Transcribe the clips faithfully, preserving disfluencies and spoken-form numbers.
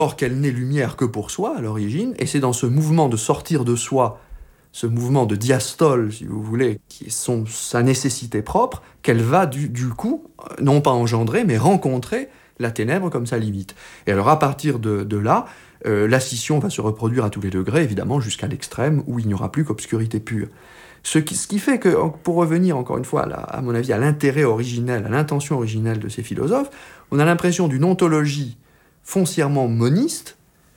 Or qu'elle n'est lumière que pour soi, à l'origine, et c'est dans ce mouvement de sortir de soi, ce mouvement de diastole, si vous voulez, qui est son, sa nécessité propre, qu'elle va du, du coup, non pas engendrer, mais rencontrer la ténèbre comme sa limite. Et alors à partir de, de là, euh, la scission va se reproduire à tous les degrés, évidemment, jusqu'à l'extrême, où il n'y aura plus qu'obscurité pure. Ce qui, ce qui fait que, pour revenir encore une fois, à, la, à mon avis, à l'intérêt originel, à l'intention originelle de ces philosophes, on a l'impression d'une ontologie foncièrement moniste,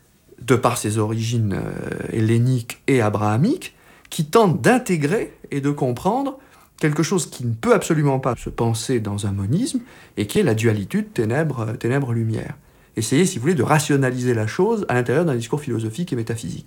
de par ses origines euh, helléniques et abrahamiques, qui tente d'intégrer et de comprendre quelque chose qui ne peut absolument pas se penser dans un monisme, et qui est la dualitude ténèbres, ténèbres-lumière. Essayez, si vous voulez, de rationaliser la chose à l'intérieur d'un discours philosophique et métaphysique.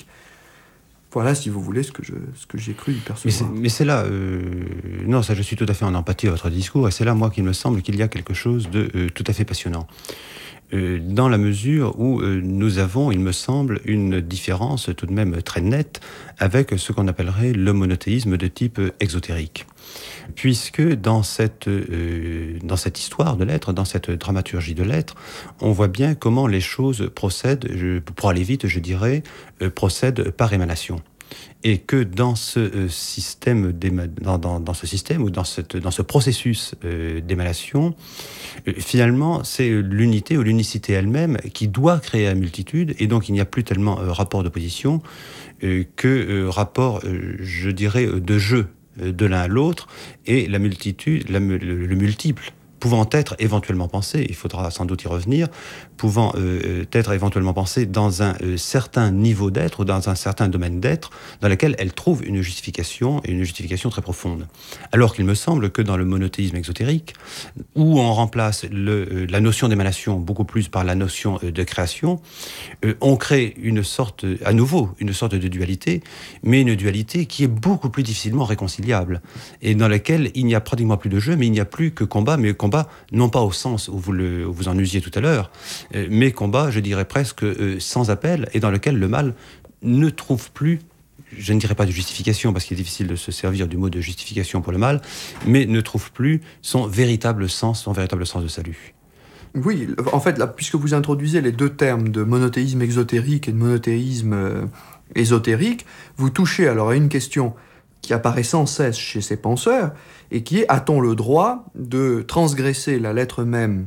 Voilà, si vous voulez, ce que, je, ce que j'ai cru y percevoir. Mais c'est, mais c'est là... Euh, non, ça, je suis tout à fait en empathie à votre discours, et c'est là, moi, qu'il me semble qu'il y a quelque chose de euh, tout à fait passionnant. Euh, dans la mesure où euh, nous avons, il me semble, une différence tout de même très nette avec ce qu'on appellerait le monothéisme de type euh, exotérique. Puisque dans cette, euh, dans cette histoire de l'être, dans cette dramaturgie de l'être, on voit bien comment les choses procèdent, je, pour aller vite, je dirais, euh, procèdent par émanation. Et que dans ce euh, système, dans, dans, dans ce système ou dans, cette, dans ce processus euh, d'émanation, euh, finalement, c'est l'unité ou l'unicité elle-même qui doit créer la multitude, et donc il n'y a plus tellement euh, rapport d'opposition euh, que euh, rapport, euh, je dirais, de jeu euh, de l'un à l'autre, et la multitude, la, le, le multiple, pouvant être éventuellement pensé, il faudra sans doute y revenir, pouvant euh, être éventuellement pensé dans un euh, certain niveau d'être ou dans un certain domaine d'être dans lequel elle trouve une justification, et une justification très profonde. Alors qu'il me semble que dans le monothéisme exotérique, où on remplace le, euh, la notion d'émanation beaucoup plus par la notion euh, de création, euh, on crée une sorte, à nouveau, une sorte de dualité, mais une dualité qui est beaucoup plus difficilement réconciliable, et dans laquelle il n'y a pratiquement plus de jeu, mais il n'y a plus que combat, mais combat non pas au sens où vous, le, où vous en usiez tout à l'heure, euh, mais combat, je dirais presque euh, sans appel, et dans lequel le mal ne trouve plus, je ne dirais pas de justification, parce qu'il est difficile de se servir du mot de justification pour le mal, mais ne trouve plus son véritable sens, son véritable sens de salut. Oui, en fait, là, puisque vous introduisez les deux termes de monothéisme exotérique et de monothéisme euh, ésotérique, vous touchez alors à une question qui apparaît sans cesse chez ces penseurs, et qui est, a-t-on le droit de transgresser la lettre même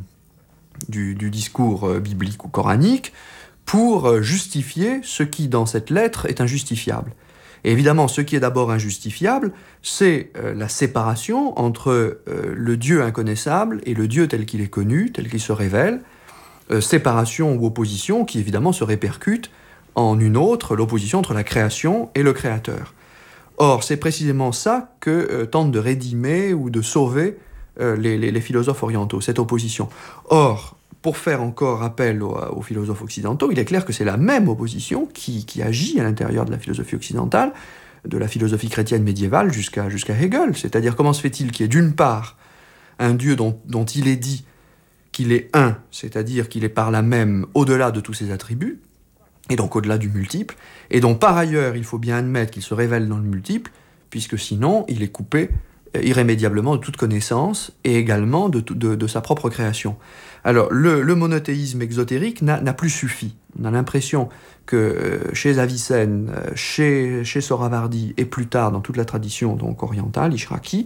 du, du discours euh, biblique ou coranique pour euh, justifier ce qui, dans cette lettre, est injustifiable? Et évidemment, ce qui est d'abord injustifiable, c'est euh, la séparation entre euh, le Dieu inconnaissable et le Dieu tel qu'il est connu, tel qu'il se révèle, euh, séparation ou opposition qui évidemment se répercute en une autre, l'opposition entre la création et le Créateur. Or, c'est précisément ça que euh, tentent de rédimer ou de sauver euh, les, les, les philosophes orientaux, cette opposition. Or, pour faire encore appel aux, aux philosophes occidentaux, il est clair que c'est la même opposition qui, qui agit à l'intérieur de la philosophie occidentale, de la philosophie chrétienne médiévale jusqu'à, jusqu'à Hegel. C'est-à-dire, comment se fait-il qu'il y ait d'une part un Dieu dont, dont il est dit qu'il est un, c'est-à-dire qu'il est par là même au-delà de tous ses attributs, et donc au-delà du multiple, et dont par ailleurs il faut bien admettre qu'il se révèle dans le multiple, puisque sinon il est coupé euh, irrémédiablement de toute connaissance, et également de, de, de sa propre création. Alors le, le monothéisme exotérique n'a, n'a plus suffi. On a l'impression que euh, chez Avicenne, euh, chez, chez Sohravardi, et plus tard dans toute la tradition donc orientale, Ishraqi,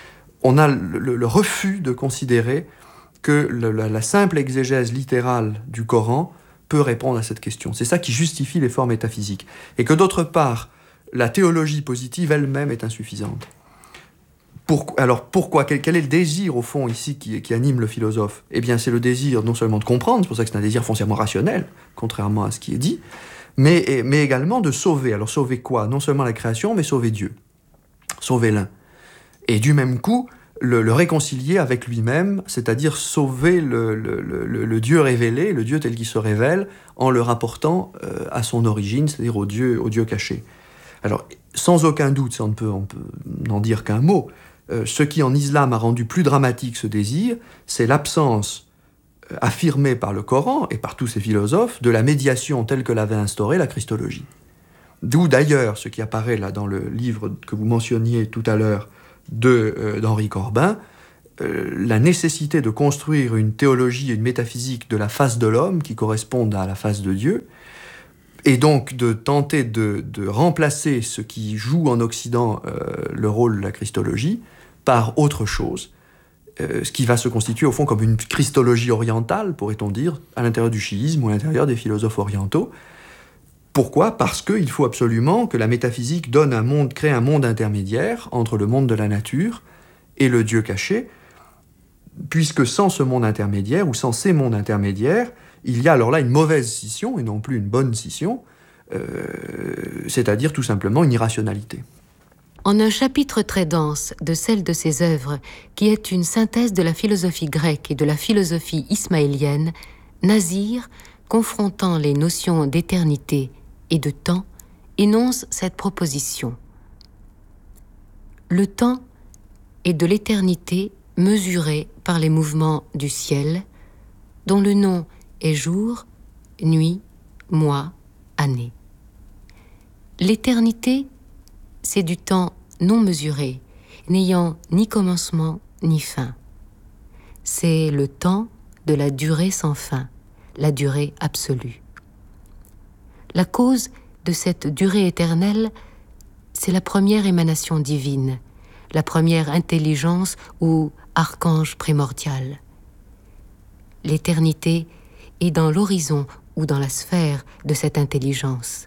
on a le, le, le refus de considérer que le, la, la simple exégèse littérale du Coran peut répondre à cette question. C'est ça qui justifie l'effort métaphysique. Et que d'autre part, la théologie positive elle-même est insuffisante. Pour, alors pourquoi quel, quel est le désir, au fond, ici, qui, qui anime le philosophe? Eh bien, c'est le désir non seulement de comprendre, c'est pour ça que c'est un désir foncièrement rationnel, contrairement à ce qui est dit, mais, mais également de sauver. Alors sauver quoi? Non seulement la création, mais sauver Dieu. Sauver l'un. Et du même coup, Le, le réconcilier avec lui-même, c'est-à-dire sauver le, le, le, le Dieu révélé, le Dieu tel qu'il se révèle, en le rapportant euh, à son origine, c'est-à-dire au Dieu, au Dieu caché. Alors, sans aucun doute, ça on ne peut, on peut n'en dire qu'un mot, euh, ce qui en islam a rendu plus dramatique ce désir, c'est l'absence euh, affirmée par le Coran et par tous ces philosophes de la médiation telle que l'avait instaurée la Christologie. D'où d'ailleurs ce qui apparaît là dans le livre que vous mentionniez tout à l'heure, De, euh, d'Henri Corbin, euh, la nécessité de construire une théologie et une métaphysique de la face de l'homme qui correspondent à la face de Dieu, et donc de tenter de, de remplacer ce qui joue en Occident euh, le rôle de la christologie par autre chose, euh, ce qui va se constituer au fond comme une christologie orientale, pourrait-on dire, à l'intérieur du chiisme ou à l'intérieur des philosophes orientaux. Pourquoi ? Parce qu'il faut absolument que la métaphysique donne un monde, crée un monde intermédiaire entre le monde de la nature et le Dieu caché, puisque sans ce monde intermédiaire, ou sans ces mondes intermédiaires, il y a alors là une mauvaise scission, et non plus une bonne scission, euh, c'est-à-dire tout simplement une irrationalité. En un chapitre très dense de celle de ses œuvres, qui est une synthèse de la philosophie grecque et de la philosophie ismaélienne, Nasir, confrontant les notions d'éternité et de temps, énonce cette proposition. Le temps est de l'éternité mesurée par les mouvements du ciel, dont le nom est jour, nuit, mois, année. L'éternité, c'est du temps non mesuré, n'ayant ni commencement ni fin. C'est le temps de la durée sans fin, la durée absolue. La cause de cette durée éternelle, c'est la première émanation divine, la première intelligence ou archange primordial. L'éternité est dans l'horizon ou dans la sphère de cette intelligence.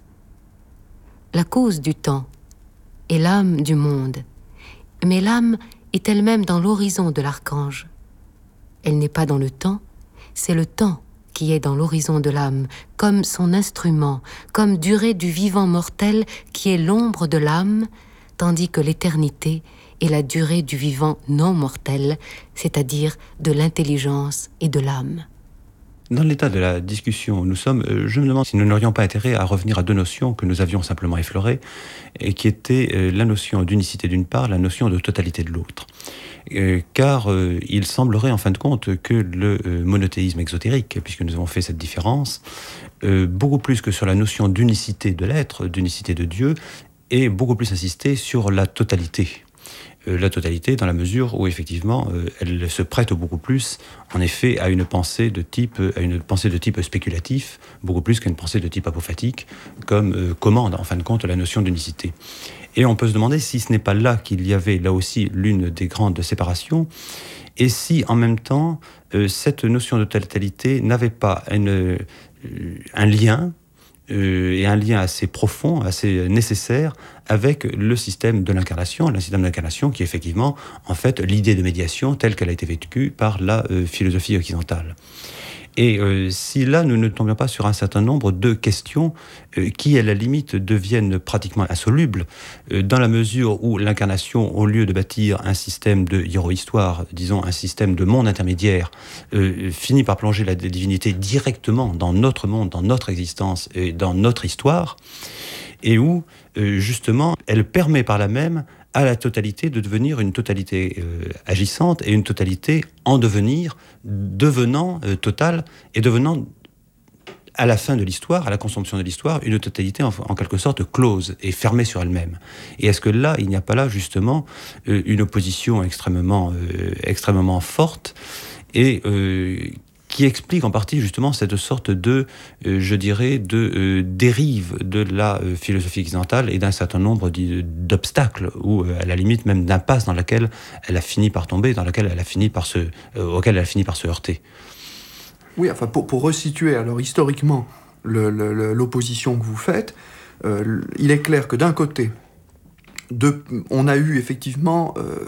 La cause du temps est l'âme du monde, mais l'âme est elle-même dans l'horizon de l'archange. Elle n'est pas dans le temps, c'est le temps qui est dans l'horizon de l'âme, comme son instrument, comme durée du vivant mortel qui est l'ombre de l'âme, tandis que l'éternité est la durée du vivant non mortel, c'est-à-dire de l'intelligence et de l'âme. Dans l'état de la discussion où nous sommes, je me demande si nous n'aurions pas intérêt à revenir à deux notions que nous avions simplement effleurées, et qui étaient la notion d'unicité d'une part, la notion de totalité de l'autre. Euh, car euh, il semblerait en fin de compte que le euh, monothéisme exotérique, puisque nous avons fait cette différence, euh, beaucoup plus que sur la notion d'unicité de l'être, d'unicité de Dieu, est beaucoup plus insisté sur la totalité. Euh, la totalité dans la mesure où effectivement euh, elle se prête beaucoup plus en effet à une pensée de type à une pensée de type spéculatif, beaucoup plus qu'à une pensée de type apophatique, comme euh, commande en fin de compte la notion d'unicité. Et on peut se demander si ce n'est pas là qu'il y avait là aussi l'une des grandes séparations, et si en même temps euh, cette notion de totalité n'avait pas une, euh, un lien Euh, et un lien assez profond, assez nécessaire avec le système de l'incarnation, le système de l'incarnation qui est effectivement, en fait, l'idée de médiation telle qu'elle a été vécue par la euh, philosophie occidentale. Et euh, si là, nous ne tombions pas sur un certain nombre de questions euh, qui, à la limite, deviennent pratiquement insolubles, euh, dans la mesure où l'incarnation, au lieu de bâtir un système de hiéro-histoire, disons un système de monde intermédiaire, euh, finit par plonger la divinité directement dans notre monde, dans notre existence et dans notre histoire, et où, euh, justement, elle permet par là même à la totalité de devenir une totalité euh, agissante et une totalité en devenir, devenant euh, totale et devenant, à la fin de l'histoire, à la consommation de l'histoire, une totalité en, en quelque sorte close et fermée sur elle-même. Et est-ce que là, il n'y a pas là justement euh, une opposition extrêmement, euh, extrêmement forte et euh, qui explique en partie justement cette sorte de, euh, je dirais, de euh, dérive de la euh, philosophie occidentale et d'un certain nombre d'obstacles, ou euh, à la limite même d'impasses dans laquelle elle a fini par tomber, dans laquelle elle a fini par se, euh, auquel elle a fini par se heurter. Oui, enfin pour, pour resituer alors historiquement le, le, l'opposition que vous faites, euh, il est clair que d'un côté, de, on a eu effectivement euh,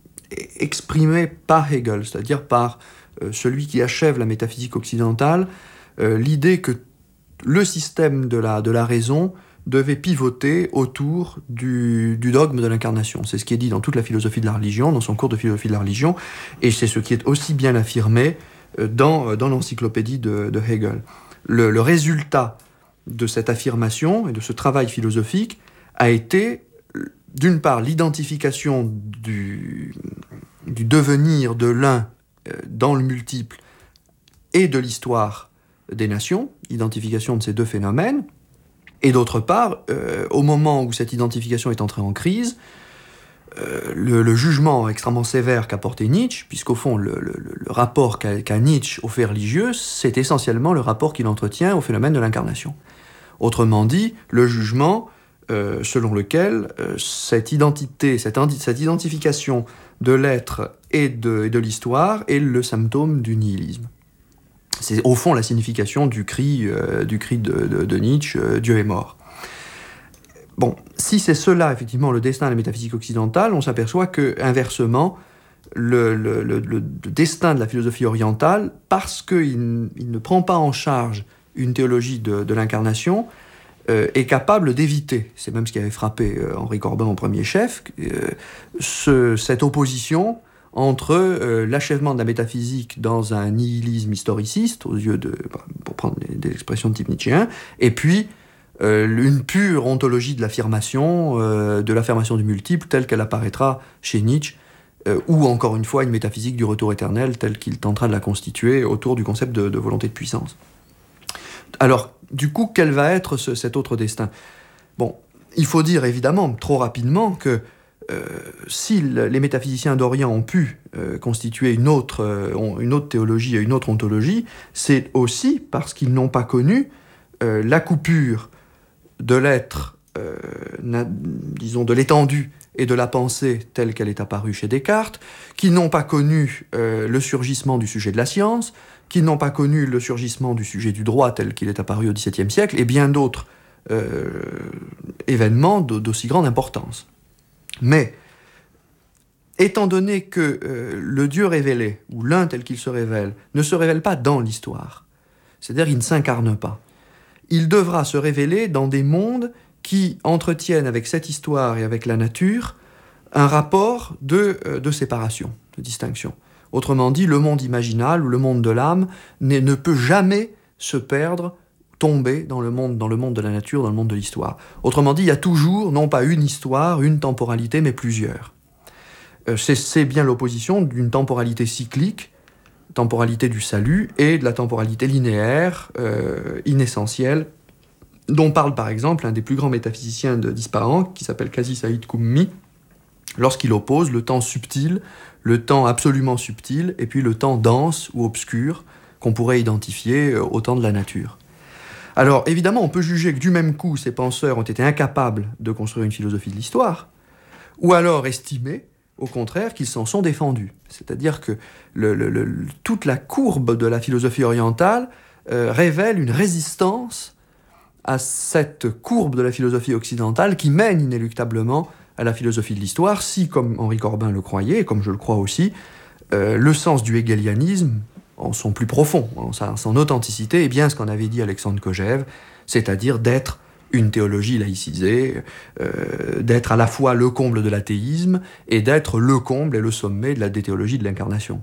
exprimé par Hegel, c'est-à-dire par Euh, celui qui achève la métaphysique occidentale, euh, l'idée que le système de la, de la raison devait pivoter autour du, du dogme de l'incarnation. C'est ce qui est dit dans toute la philosophie de la religion, dans son cours de philosophie de la religion, et c'est ce qui est aussi bien affirmé euh, dans, dans l'encyclopédie de, de Hegel. Le, le résultat de cette affirmation et de ce travail philosophique a été, d'une part, l'identification du, du devenir de l'un dans le multiple et de l'histoire des nations, identification de ces deux phénomènes, et d'autre part, euh, au moment où cette identification est entrée en crise, euh, le, le jugement extrêmement sévère qu'a porté Nietzsche, puisqu'au fond, le, le, le rapport qu'a, qu'a Nietzsche au fait religieux, c'est essentiellement le rapport qu'il entretient au phénomène de l'incarnation. Autrement dit, le jugement euh, selon lequel euh, cette identité, cette, indi- cette identification de l'être et de, et de l'histoire est le symptôme du nihilisme. C'est au fond la signification du cri, euh, du cri de, de, de Nietzsche, euh, « Dieu est mort ». Bon, si c'est cela, effectivement, le destin de la métaphysique occidentale, on s'aperçoit que, inversement, le, le, le, le destin de la philosophie orientale, parce qu'il il ne prend pas en charge une théologie de, de l'incarnation, euh, est capable d'éviter, c'est même ce qui avait frappé euh, Henri Corbin en premier chef, euh, ce, cette opposition entre euh, l'achèvement de la métaphysique dans un nihilisme historiciste, aux yeux de, pour prendre des, des expressions de type nietzschéen, et puis euh, une pure ontologie de l'affirmation, euh, de l'affirmation du multiple, telle qu'elle apparaîtra chez Nietzsche, euh, ou encore une fois une métaphysique du retour éternel, telle qu'il tentera de la constituer autour du concept de, de volonté de puissance. Alors, du coup, quel va être ce, cet autre destin ? Bon, il faut dire évidemment, trop rapidement, que euh, si le, les métaphysiciens d'Orient ont pu euh, constituer une autre, euh, une autre théologie et une autre ontologie, c'est aussi parce qu'ils n'ont pas connu euh, la coupure de l'être, euh, na, disons, de l'étendue et de la pensée telle qu'elle est apparue chez Descartes, qui n'ont pas connu euh, le surgissement du sujet de la science, qui n'ont pas connu le surgissement du sujet du droit tel qu'il est apparu au dix-septième siècle, et bien d'autres euh, événements d'aussi grande importance. Mais, étant donné que euh, le Dieu révélé, ou l'un tel qu'il se révèle, ne se révèle pas dans l'histoire, c'est-à-dire il ne s'incarne pas, il devra se révéler dans des mondes qui entretiennent avec cette histoire et avec la nature un rapport de, euh, de séparation, de distinction. Autrement dit, le monde imaginal ou le monde de l'âme ne, ne peut jamais se perdre, tomber dans le monde, dans le monde de la nature, dans le monde de l'histoire. Autrement dit, il y a toujours, non pas une histoire, une temporalité, mais plusieurs. Euh, c'est, c'est bien l'opposition d'une temporalité cyclique, temporalité du salut, et de la temporalité linéaire, euh, inessentielle, dont parle par exemple un des plus grands métaphysiciens de d'Ispahan, qui s'appelle Qazi Saïd Koummi, lorsqu'il oppose le temps subtil, le temps absolument subtil, et puis le temps dense ou obscur, qu'on pourrait identifier au temps de la nature. Alors, évidemment, on peut juger que du même coup, ces penseurs ont été incapables de construire une philosophie de l'histoire, ou alors estimer, au contraire, qu'ils s'en sont défendus. C'est-à-dire que le, le, le, toute la courbe de la philosophie orientale euh, révèle une résistance à cette courbe de la philosophie occidentale qui mène inéluctablement à la philosophie de l'histoire, si, comme Henri Corbin le croyait, et comme je le crois aussi, euh, le sens du hegelianisme, en son plus profond, en sa, son authenticité, est bien ce qu'en avait dit Alexandre Kojève, c'est-à-dire d'être une théologie laïcisée, euh, d'être à la fois le comble de l'athéisme et d'être le comble et le sommet de la déthéologie de l'incarnation.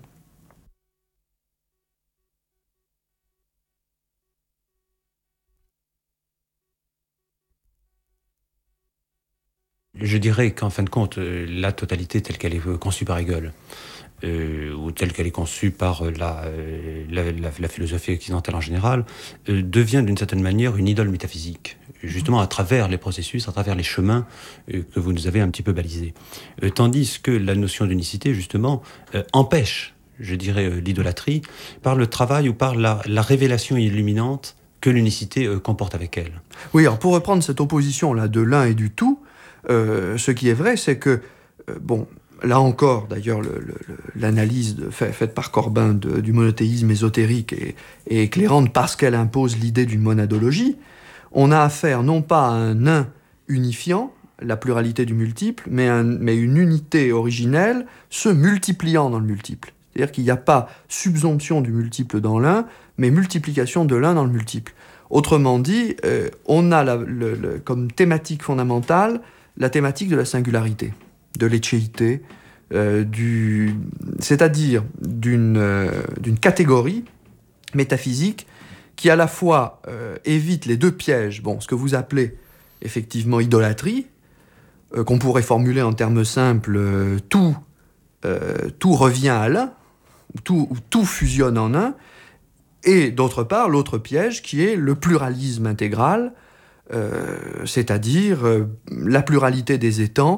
Je dirais qu'en fin de compte, la totalité telle qu'elle est conçue par Hegel, euh, ou telle qu'elle est conçue par la, la, la, la philosophie occidentale en général, euh, devient d'une certaine manière une idole métaphysique, justement à travers les processus, à travers les chemins euh, que vous nous avez un petit peu balisés. Euh, tandis que la notion d'unicité, justement, euh, empêche, je dirais, euh, l'idolâtrie par le travail ou par la, la révélation illuminante que l'unicité euh, comporte avec elle. Oui, alors pour reprendre cette opposition-là de l'un et du tout, Euh, ce qui est vrai, c'est que, euh, bon, là encore, d'ailleurs, le, le, l'analyse de, fait, faite par Corbin de, du monothéisme ésotérique est, est éclairante parce qu'elle impose l'idée d'une monadologie. On a affaire non pas à un un unifiant, la pluralité du multiple, mais, un, mais une unité originelle se multipliant dans le multiple. C'est-à-dire qu'il n'y a pas subsomption du multiple dans l'un, mais multiplication de l'un dans le multiple. Autrement dit, euh, on a la, le, le, comme thématique fondamentale la thématique de la singularité, de l'échéité, euh, du, c'est-à-dire d'une, euh, d'une catégorie métaphysique qui à la fois euh, évite les deux pièges, bon, ce que vous appelez effectivement idolâtrie, euh, qu'on pourrait formuler en termes simples, euh, tout, euh, tout revient à l'un, tout, ou tout fusionne en un, et d'autre part l'autre piège qui est le pluralisme intégral, Euh, c'est-à-dire euh, la pluralité des étangs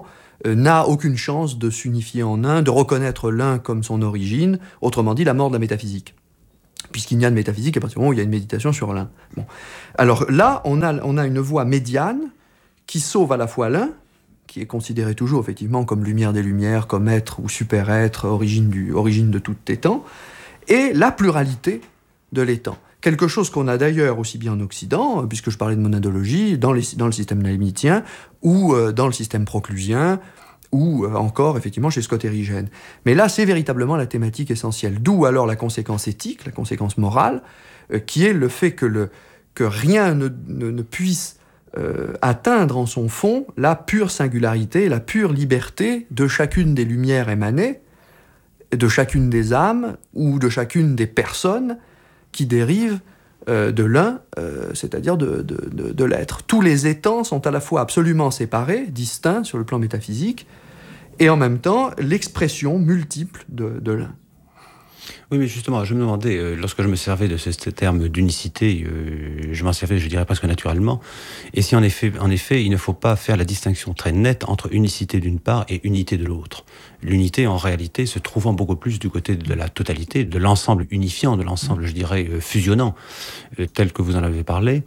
euh, n'a aucune chance de s'unifier en un, de reconnaître l'un comme son origine, autrement dit la mort de la métaphysique. Puisqu'il n'y a de métaphysique à partir du moment où il y a une méditation sur l'un. Bon. Alors là, on a, on a une voie médiane qui sauve à la fois l'un, qui est considéré toujours effectivement comme lumière des lumières, comme être ou super-être, origine, du, origine de tout étant, et la pluralité de l'étant. Quelque chose qu'on a d'ailleurs aussi bien en Occident, puisque je parlais de monadologie, dans, les, dans le système naimitien, ou euh, dans le système proclusien, ou euh, encore effectivement chez Scott Erigen. Mais là, c'est véritablement la thématique essentielle. D'où alors la conséquence éthique, la conséquence morale, euh, qui est le fait que, le, que rien ne, ne, ne puisse euh, atteindre en son fond la pure singularité, la pure liberté de chacune des lumières émanées, de chacune des âmes ou de chacune des personnes qui dérivent euh, de l'un, euh, c'est-à-dire de, de, de, de l'être. Tous les étangs sont à la fois absolument séparés, distincts sur le plan métaphysique, et en même temps l'expression multiple de, de l'un. Oui, mais justement, je me demandais, euh, lorsque je me servais de ce, ce terme d'unicité, euh, je m'en servais, je dirais presque naturellement, et si en effet, en effet, il ne faut pas faire la distinction très nette entre unicité d'une part et unité de l'autre. L'unité, en réalité, se trouvant beaucoup plus du côté de la totalité, de l'ensemble unifiant, de l'ensemble, je dirais, euh, fusionnant, euh, tel que vous en avez parlé.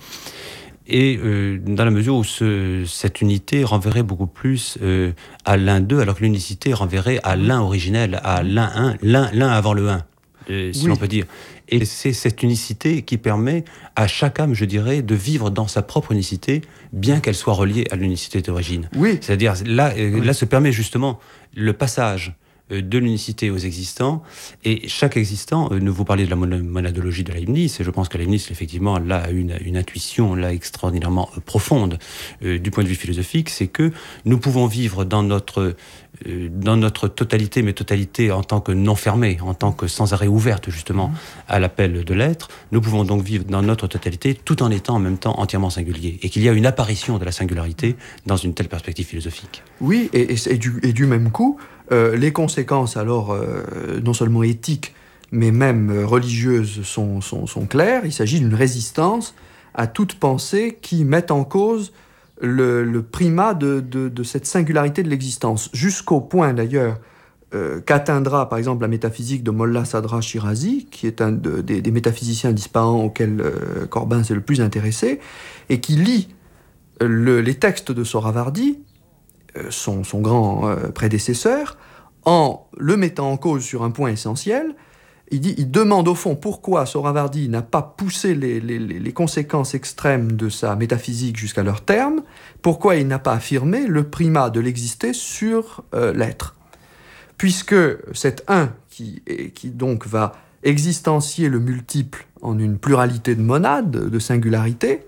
Et euh, dans la mesure où ce, cette unité renverrait beaucoup plus euh, à l'un d'eux, alors que l'unicité renverrait à l'un originel, à l'un un, l'un, l'un avant le un, euh, si oui. l'on peut dire. Et c'est cette unicité qui permet à chaque âme, je dirais, de vivre dans sa propre unicité, bien qu'elle soit reliée à l'unicité d'origine. Oui. C'est-à-dire, là, euh, oui. là se permet justement le passage de l'unicité aux existants, et chaque existant, euh, vous parlez de la monadologie de Leibniz, et je pense que Leibniz, effectivement, là, a une, une intuition là, extraordinairement euh, profonde euh, du point de vue philosophique, c'est que nous pouvons vivre dans notre, euh, dans notre totalité, mais totalité en tant que non fermée, en tant que sans arrêt ouverte, justement, à l'appel de l'être. Nous pouvons donc vivre dans notre totalité, tout en étant en même temps entièrement singulier, et qu'il y a une apparition de la singularité dans une telle perspective philosophique. Oui, et, et, et, du, et du même coup, Euh, les conséquences, alors, euh, non seulement éthiques, mais même euh, religieuses, sont, sont, sont claires. Il s'agit d'une résistance à toute pensée qui mette en cause le, le primat de, de, de cette singularité de l'existence, jusqu'au point, d'ailleurs, euh, qu'atteindra, par exemple, la métaphysique de Mollah Sadra Shirazi, qui est un de, des, des métaphysiciens d'Ispahan auxquels euh, Corbin s'est le plus intéressé, et qui lit le, les textes de Sohrawardi, Son, son grand euh, prédécesseur, en le mettant en cause sur un point essentiel. Il, dit, il demande au fond pourquoi Sohrawardi n'a pas poussé les, les, les conséquences extrêmes de sa métaphysique jusqu'à leur terme, pourquoi il n'a pas affirmé le primat de l'existé sur euh, l'être. Puisque cet un qui, qui donc va existencier le multiple en une pluralité de monades, de singularités,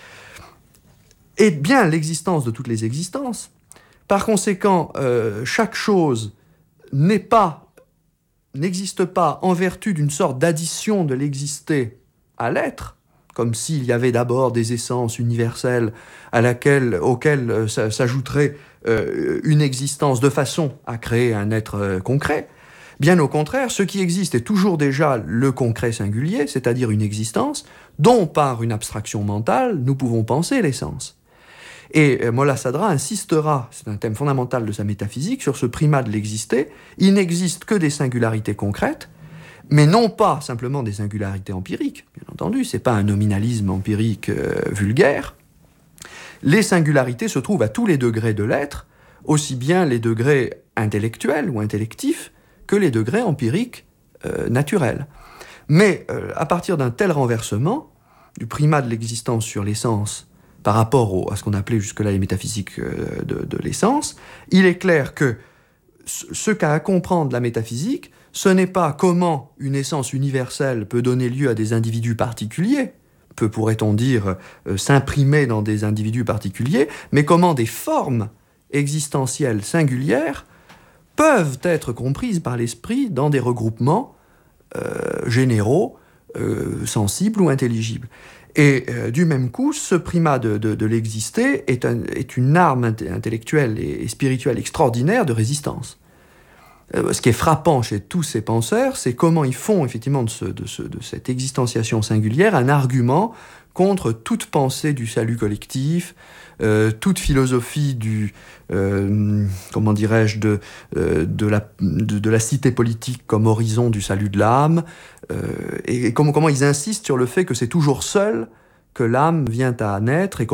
est bien l'existence de toutes les existences. Par conséquent, euh, chaque chose n'est pas, n'existe pas en vertu d'une sorte d'addition de l'existé à l'être, comme s'il y avait d'abord des essences universelles à laquelle, auxquelles euh, s'ajouterait euh, une existence de façon à créer un être euh, concret. Bien au contraire, ce qui existe est toujours déjà le concret singulier, c'est-à-dire une existence dont, par une abstraction mentale, nous pouvons penser l'essence. Et Mollah Sadra insistera, c'est un thème fondamental de sa métaphysique, sur ce primat de l'existé. Il n'existe que des singularités concrètes, mais non pas simplement des singularités empiriques, bien entendu, c'est pas un nominalisme empirique euh, vulgaire. Les singularités se trouvent à tous les degrés de l'être, aussi bien les degrés intellectuels ou intellectifs que les degrés empiriques euh, naturels. Mais euh, à partir d'un tel renversement, du primat de l'existence sur l'essence, par rapport au, à ce qu'on appelait jusque-là les métaphysiques de, de l'essence, il est clair que ce qu'a à comprendre la métaphysique, ce n'est pas comment une essence universelle peut donner lieu à des individus particuliers, peut, pourrait-on dire, euh, s'imprimer dans des individus particuliers, mais comment des formes existentielles singulières peuvent être comprises par l'esprit dans des regroupements euh, généraux, euh, sensibles ou intelligibles. Et euh, du même coup, ce primat de, de, de l'existé est, un, est une arme intellectuelle et, et spirituelle extraordinaire de résistance. Euh, ce qui est frappant chez tous ces penseurs, c'est comment ils font effectivement de, ce, de, ce, de cette existenciation singulière un argument contre toute pensée du salut collectif, euh, toute philosophie du, euh, comment dirais-je, de, euh, de, la, de, de la cité politique comme horizon du salut de l'âme, euh, et, et comment, comment ils insistent sur le fait que c'est toujours seul que l'âme vient à naître et